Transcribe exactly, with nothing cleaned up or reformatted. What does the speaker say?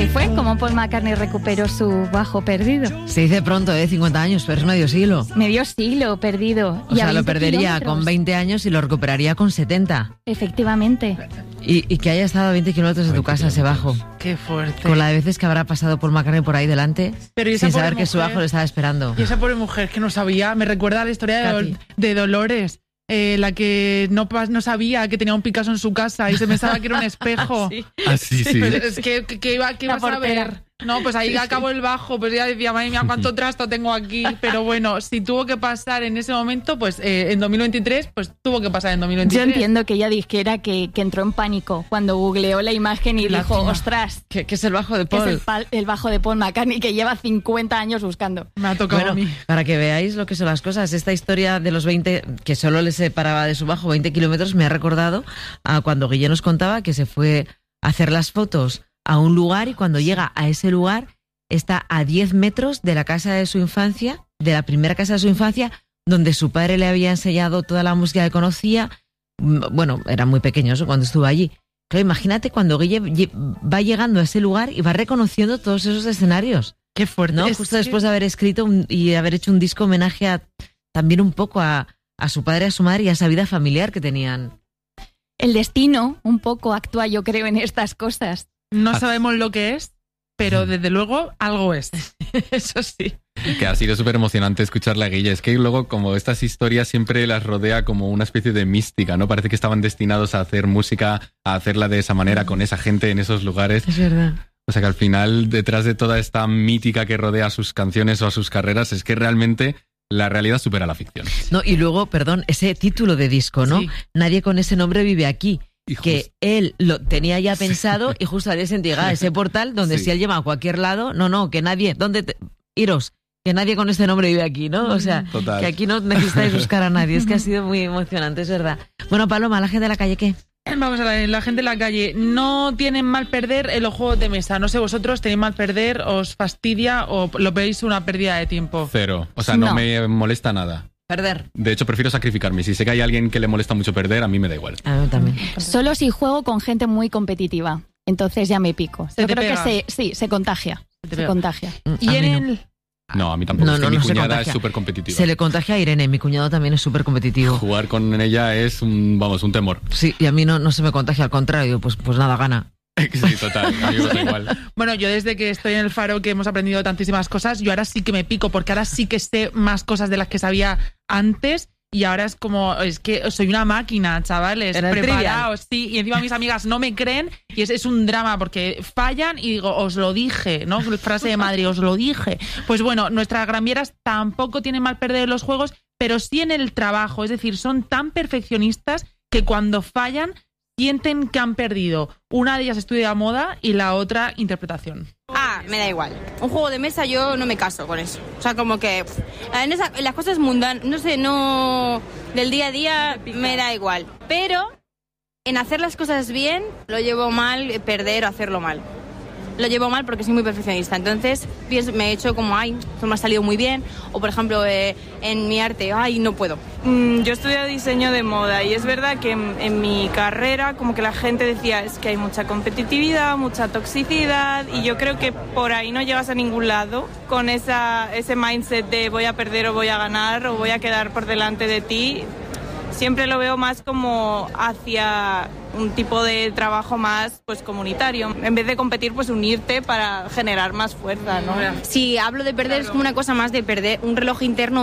fue como Paul McCartney recuperó su bajo perdido. Se dice pronto, ¿eh? cincuenta años, pero es medio siglo. Medio siglo perdido. O y sea, lo perdería kilómetros. con veinte años y lo recuperaría con setenta. Efectivamente. Y, y que haya estado a veinte kilómetros de tu casa ese bajo. Qué fuerte. Con la de veces que habrá pasado Paul McCartney por ahí delante, Pero ¿y esa sin pobre saber que su mujer? bajo le estaba esperando. Y esa pobre mujer que no sabía, me recuerda a la historia de, Katy. Dol- de Dolores, eh, la que no, pas- no sabía que tenía un Picasso en su casa y se pensaba que era un espejo. Sí. Ah, sí, sí. Pues es que, que, que iba, que La ibas a portera. ver. No, pues ahí acabó el bajo, pues ya decía, madre mía, cuánto trasto tengo aquí. Pero bueno, si tuvo que pasar en ese momento, pues eh, en dos mil veintitrés, pues tuvo que pasar en dos mil veintitrés. Yo entiendo que ella dijera que, que entró en pánico cuando googleó la imagen y Qué dijo, lástima. ostras, Que, que es el bajo de que es Paul. el, pal- el bajo de Paul McCartney que lleva cincuenta años buscando. Me ha tocado Bueno, a mí. para que veáis lo que son las cosas, esta historia de los veinte, que solo le separaba de su bajo veinte kilómetros, me ha recordado a cuando Guille nos contaba que se fue a hacer las fotos a un lugar y cuando llega a ese lugar está a diez metros de la casa de su infancia, de la primera casa de su infancia, donde su padre le había enseñado toda la música que conocía. Mm, Bueno, era muy pequeño eso cuando estuvo allí. Claro, imagínate cuando Guille lle- va llegando a ese lugar y va reconociendo todos esos escenarios. Qué fuerte. ¿No? Es Justo que- después de haber escrito un- y haber hecho un disco homenaje a, también un poco a, a su padre, a su madre y a esa vida familiar que tenían. El destino un poco actúa, yo creo, en estas cosas. No Ah. sabemos lo que es, pero desde luego algo es. Eso sí. Que ha sido súper emocionante escucharla a Guille. Es que luego, como estas historias siempre las rodea como una especie de mística, ¿no? Parece que estaban destinados a hacer música, a hacerla de esa manera, con esa gente en esos lugares. Es verdad. O sea que al final, detrás de toda esta mítica que rodea a sus canciones o a sus carreras, es que realmente la realidad supera la ficción. No, y luego, perdón, ese título de disco, ¿no? Sí. Nadie con ese nombre vive aquí. Y Que just- él lo tenía ya pensado y justo al día siguiente llegaba a ese portal donde Sí. si él llama a cualquier lado, no, no, que nadie, ¿dónde te, iros? Que nadie con este nombre vive aquí, ¿no? O sea, Total. que aquí no necesitáis buscar a nadie. Es que ha sido muy emocionante, es verdad. Bueno, Paloma, la gente de la calle, ¿qué? Vamos a ver, la gente en la calle no tienen mal perder en los juegos de mesa. No sé, vosotros tenéis mal perder, os fastidia o lo veis una pérdida de tiempo. Cero. O sea, no, No. me molesta nada. Perder. De hecho, prefiero sacrificarme. Si sé que hay alguien que le molesta mucho perder, a mí me da igual. A mí también. Solo si juego con gente muy competitiva. Entonces ya me pico. Se Yo te creo pega. que se, sí, se contagia. te Se pega. contagia. Y A en mí no. el... No, a mí tampoco. No, es que no, mi no se cuñada contagia. es súper competitiva. Se le contagia a Irene, mi cuñado también es súper competitivo. Jugar con ella es un, vamos, un temor. Sí, y a mí no, no se me contagia, al contrario, pues, pues nada, gana. Sí, total. A mí me da igual. Bueno, yo desde que estoy en el Faro, que hemos aprendido tantísimas cosas, yo ahora sí que me pico, porque ahora sí que sé más cosas de las que sabía antes. Y ahora es como, es que soy una máquina, chavales, En el preparaos, sí, y encima mis amigas no me creen y es, es un drama porque fallan y digo, os lo dije, ¿no? Frase de madre, os lo dije. Pues bueno, nuestras granvieras tampoco tienen mal perder en los juegos, pero sí en el trabajo, es decir, son tan perfeccionistas que cuando fallan sienten que han perdido. Una de ellas estudia moda y la otra interpretación. Ah, me da igual. Un juego de mesa yo no me caso con eso. O sea, como que pff, en, esa- en las cosas mundanas, no sé, no... Del día a día me da igual. Pero en hacer las cosas bien lo llevo mal, eh, perder o hacerlo mal. Lo llevo mal porque soy muy perfeccionista. Entonces pienso, me he hecho como, ay, esto me ha salido muy bien. O por ejemplo, eh, en mi arte, ay, no puedo. Mm, Yo he estudiado diseño de moda y es verdad que en, en mi carrera como que la gente decía es que hay mucha competitividad, mucha toxicidad y yo creo que por ahí no llegas a ningún lado con esa, ese mindset de voy a perder o voy a ganar o voy a quedar por delante de ti. Siempre lo veo más como hacia un tipo de trabajo más pues comunitario. En vez de competir, pues unirte para generar más fuerza, ¿no? Si hablo de perder es como una cosa más de perder un reloj interno